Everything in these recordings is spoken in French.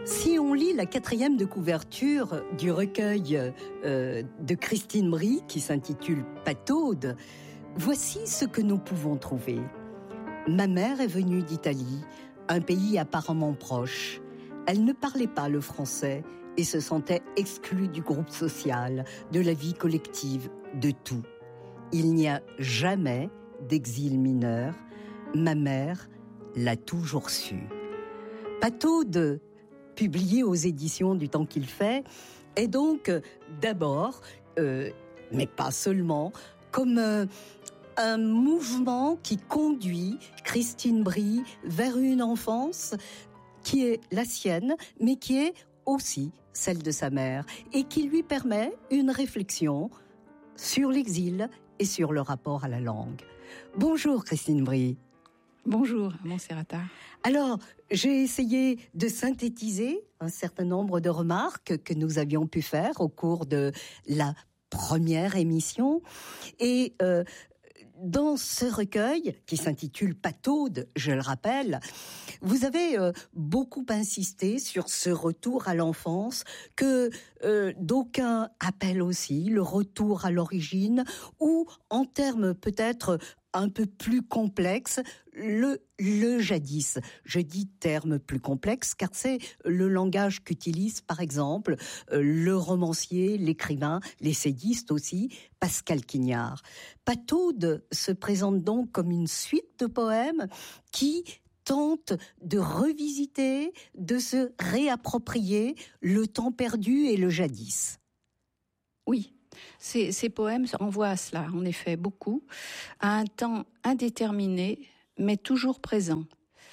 Si on lit la 4e de couverture du recueil de Christine Brie, qui s'intitule Pataude, voici ce que nous pouvons trouver. Ma mère est venue d'Italie, un pays apparemment proche. Elle ne parlait pas le français et se sentait exclue du groupe social, de la vie collective, de tout. Il n'y a jamais d'exil mineur. Ma mère l'a toujours su. Pataude, publié aux éditions du Temps qu'il fait, est donc d'abord, mais pas seulement, comme un mouvement qui conduit Christine Brie vers une enfance qui est la sienne, mais qui est aussi celle de sa mère, et qui lui permet une réflexion sur l'exil et sur le rapport à la langue. Bonjour Christine Brie. Bonjour Montserrata. Alors, j'ai essayé de synthétiser un certain nombre de remarques que nous avions pu faire au cours de la première émission. Et dans ce recueil, qui s'intitule Pataude, je le rappelle, vous avez beaucoup insisté sur ce retour à l'enfance que d'aucuns appellent aussi le retour à l'origine, ou en termes peut-être un peu plus complexe, le jadis. Je dis terme plus complexe car c'est le langage qu'utilise par exemple le romancier, l'écrivain, l'essayiste aussi, Pascal Quignard. Pataude se présente donc comme une suite de poèmes qui tente de revisiter, de se réapproprier le temps perdu et le jadis. Oui. Ces poèmes renvoient à cela, en effet, beaucoup, à un temps indéterminé, mais toujours présent.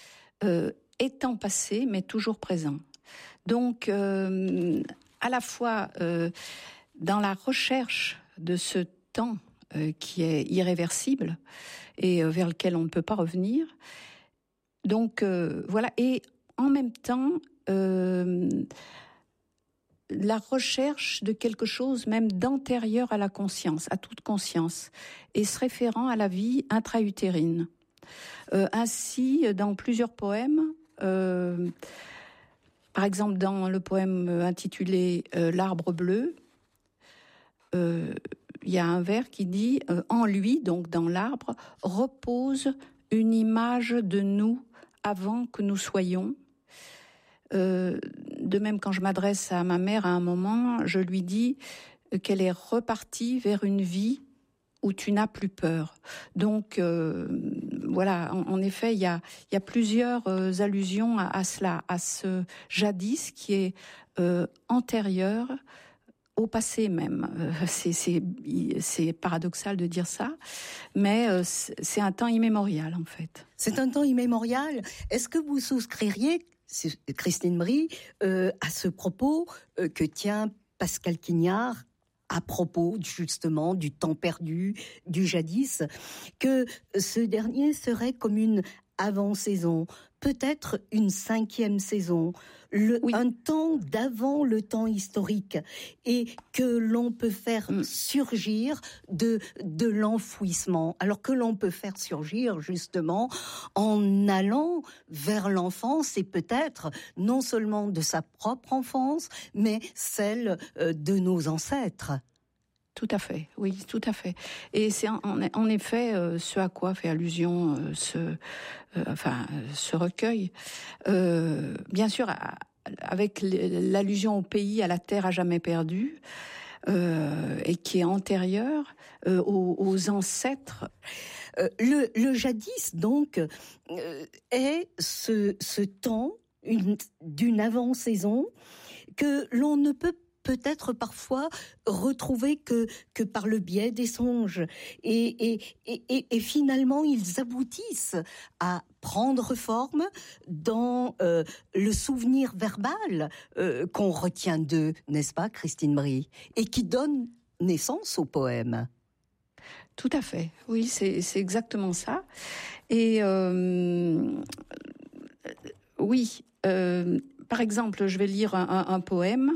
Étant passé, mais toujours présent. Donc, à la fois, dans la recherche de ce temps qui est irréversible et vers lequel on ne peut pas revenir. Donc, voilà. Et en même temps, la recherche de quelque chose même d'antérieur à la conscience, à toute conscience, et se référant à la vie intra-utérine. Ainsi, dans plusieurs poèmes, par exemple dans le poème intitulé L'arbre bleu, il y a un vers qui dit « En lui, donc dans l'arbre, repose une image de nous avant que nous soyons ». De même, quand je m'adresse à ma mère à un moment, je lui dis qu'elle est repartie vers une vie où tu n'as plus peur. Donc voilà, en effet, il y a plusieurs allusions à cela, à ce jadis qui est antérieur au passé même. C'est paradoxal de dire ça, mais c'est un temps immémorial en fait. C'est un temps immémorial. Est-ce que vous souscririez, Christine Brie, à ce propos que tient Pascal Quignard à propos justement du temps perdu, du jadis, que ce dernier serait comme une avant-saison, peut-être une 5e saison, oui. Un temps d'avant le temps historique, et que l'on peut faire surgir de l'enfouissement, alors que l'on peut faire surgir justement en allant vers l'enfance, et peut-être non seulement de sa propre enfance, mais celle de nos ancêtres. Tout à fait, oui, tout à fait. Et c'est en effet ce à quoi fait allusion ce recueil. Bien sûr, avec l'allusion au pays, à la terre à jamais perdue, et qui est antérieure aux ancêtres. Le jadis, donc, est ce temps d'une avant-saison que l'on ne peut peut-être parfois retrouver que par le biais des songes, et finalement ils aboutissent à prendre forme dans le souvenir verbal qu'on retient d'eux, n'est-ce pas, Christine Brie, et qui donne naissance au poème. Tout à fait, oui, c'est exactement ça. Et oui, par exemple, je vais lire un poème.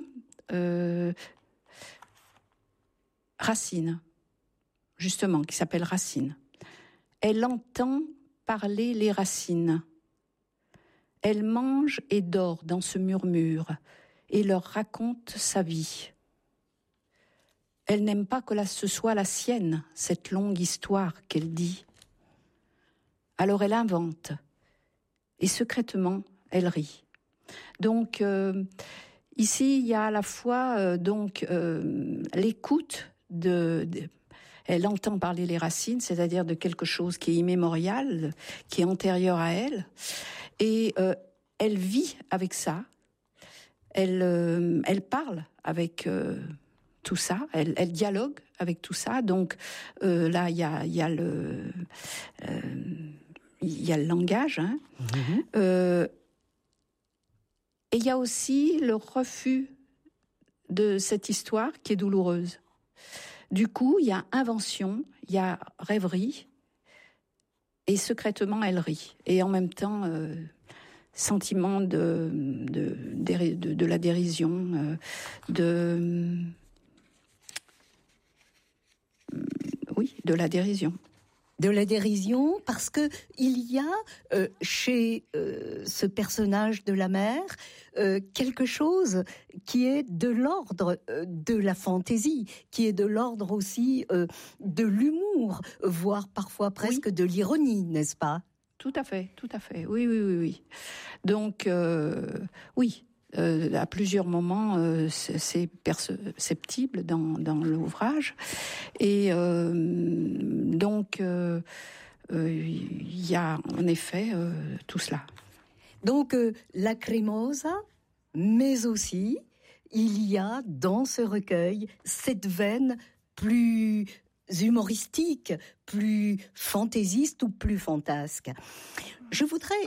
Racine, justement, qui s'appelle Racine. Elle entend parler les racines. Elle mange et dort dans ce murmure et leur raconte sa vie. Elle n'aime pas que ce soit la sienne, cette longue histoire qu'elle dit. Alors elle invente, et secrètement, elle rit. Donc, ici, il y a à la fois l'écoute elle entend parler les racines, c'est-à-dire de quelque chose qui est immémorial, qui est antérieur à elle, et elle vit avec ça, elle parle avec tout ça, elle dialogue avec tout ça. Donc là, il y a le langage, hein. Et il y a aussi le refus de cette histoire qui est douloureuse. Du coup, il y a invention, il y a rêverie, et secrètement, elle rit. Et en même temps, sentiment de la dérision, de la dérision. De la dérision, parce que il y a chez ce personnage de la mère quelque chose qui est de l'ordre de la fantaisie, qui est de l'ordre aussi de l'humour, voire parfois presque de l'ironie, n'est-ce pas ? Tout à fait. Oui. Donc, oui. À plusieurs moments, c'est perceptible dans l'ouvrage. Et donc, il y a en effet tout cela. Donc, Lacrimosa, mais aussi, il y a dans ce recueil cette veine plus humoristique, plus fantaisiste ou plus fantasque. Je voudrais